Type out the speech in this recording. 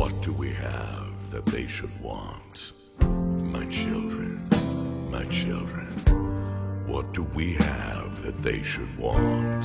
What do we have that they should want? My children, what do we have that they should want?